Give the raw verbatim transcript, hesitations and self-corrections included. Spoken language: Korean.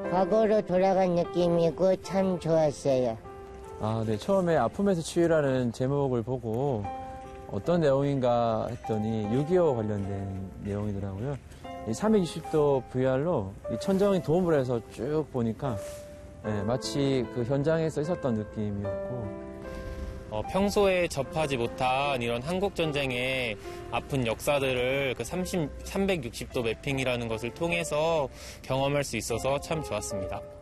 과거로 돌아간 느낌이고 참 좋았어요. 아, 네. 처음에 아픔에서 치유라는 제목을 보고 어떤 내용인가 했더니 육이오 관련된 내용이더라고요. 이 삼백육십 도 브이알로 이 천정이 도움을 해서 쭉 보니까 네, 마치 그 현장에서 있었던 느낌이었고 어, 평소에 접하지 못한 이런 한국전쟁의 아픈 역사들을 그 삼백육십 도 매핑이라는 것을 통해서 경험할 수 있어서 참 좋았습니다.